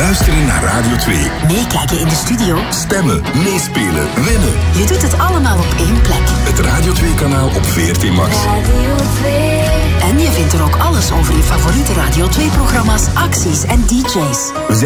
Luisteren naar Radio 2. Meekijken in de studio. Stemmen, meespelen, winnen. Je doet het allemaal op één plek. Het Radio 2-kanaal op VRT Max. Radio 2. En je vindt er ook alles over je favoriete Radio 2-programma's, acties en DJ's.